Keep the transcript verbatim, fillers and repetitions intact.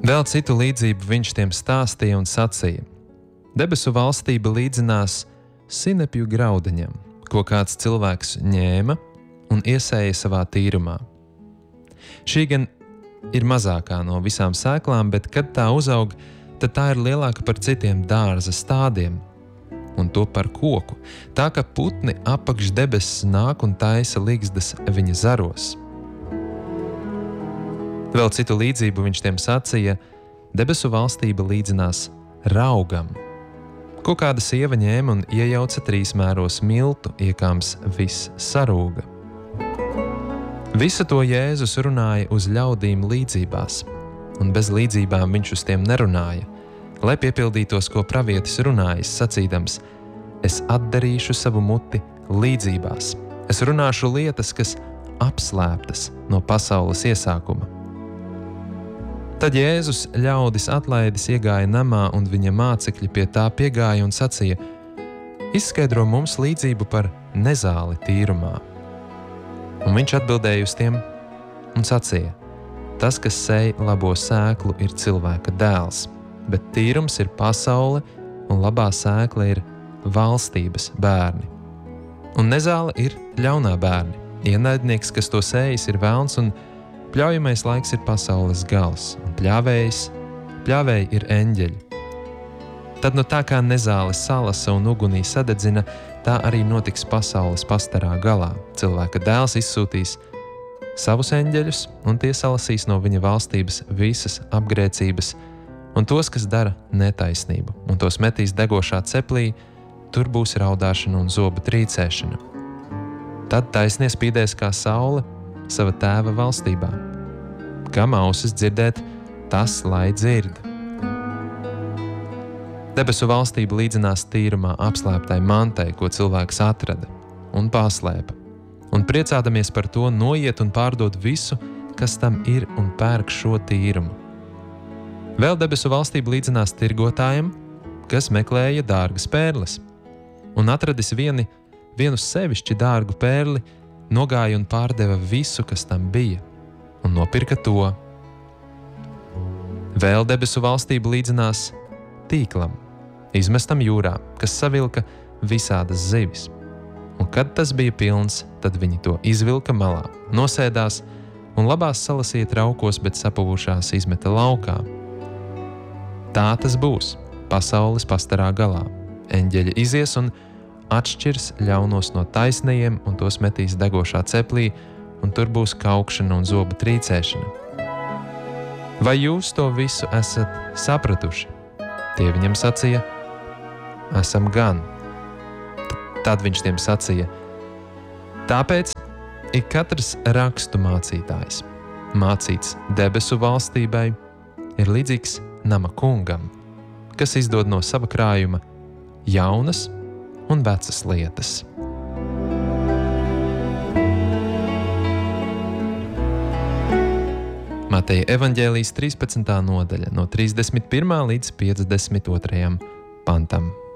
Vēl citu līdzību viņš tiem stāstīja un sacīja: Debesu valstība līdzinās sinepju graudeņam, ko kāds cilvēks ņēma un iesēja savā tīrumā. Šī gan ir mazākā no visām sēklām, bet, kad tā uzaug, tad tā ir lielāka par citiem dārza stādiem, un to par koku, tā ka putni apakš debesis nāk un taisa ligzdas viņa zaros. Vēl citu līdzību viņš tiem sacīja: Debesu valstība līdzinās raugam, ko kāda sieva ņēma un iejauca trīs mēros miltu, iekāms viss sarūga. Visu to Jēzus runāja uz ļaudīm līdzībās, un bez līdzībām viņš uz tiem nerunāja, lai piepildītos, ko pravietis runājis, sacīdams: Es atdarīšu savu muti līdzībās, es runāšu lietas, kas apslēptas no pasaules iesākuma. Tad Jēzus ļaudis atlaidis iegāja namā, un viņa mācekļi pie tā piegāja un sacīja: Izskaidro mums līdzību par nezāli tīrumā. Un viņš atbildēja uz tiem un sacīja: Tas, kas sēj labo sēklu, ir cilvēka dēls, bet tīrums ir pasaule, un labā sēkla ir valstības bērni. Un nezāle ir ļaunā bērni. Ienaidnieks, kas to sējis, ir velns, un pļaujamais laiks ir pasaules gals, un pļāvējs, pļāvēji ir eņģeļi. Tad no tā kā nezāle salasa un ugunī sadedzina, tā arī notiks pasaules pastarā galā. Cilvēka dēls izsūtīs savus eņģeļus, un tie salasīs no viņa valstības visas apgrēcības, un tos, kas dara netaisnību, un tos metīs degošā ceplī, tur būs raudāšana un zobu trīcēšana. Tad taisnie spīdēs kā saule sava tēva valstībā. Kam ausis dzirdēt, tas lai dzird. Debesu valstība līdzinās tīrumā apslēptai mantai, ko cilvēks atrada un paslēpa, un priecādamies par to noiet un pārdod visu, kas tam ir, un pērk šo tīrumu. Vēl debesu valstība līdzinās tirgotājiem, kas meklēja dārgas pērles, un atradis vieni, vienu sevišķi dārgu pērli, nogāja un pārdeva visu, kas tam bija, un nopirka to. Vēl debesu valstība līdzinās tīklam, izmestam jūrā, kas savilka visādas zivis. Un kad tas bija pilns, tad viņi to izvilka malā, nosēdās un labās salasīja traukos, bet sapuvušās izmeta laukā. Tā tas būs pasaules pastarā galā. Eņģeļi izies un atšķirs ļaunos no taisnajiem, un tos metīs degošā ceplī, un tur būs kaukšana un zobu trīcēšana. Vai jūs to visu esat sapratuši? Tie viņam sacīja: Esam gan. Tad viņš tiem sacīja: Tāpēc ik katrs rakstu mācītājs, mācīts debesu valstībai, ir līdzīgs nama kungam, kas izdod no sava krājuma jaunas un vecas lietas. Mateja evaņģēlijas trīspadsmitā nodaļa no trīsdesmit pirmā līdz piecdesmit otrajam pantam.